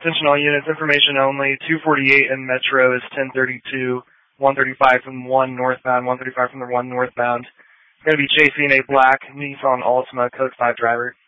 Attention all units, information only. 248 in Metro is 1032, 135 from 1 northbound, 135 from the 1 northbound. Going to be chasing a black Nissan Altima Code 5 driver.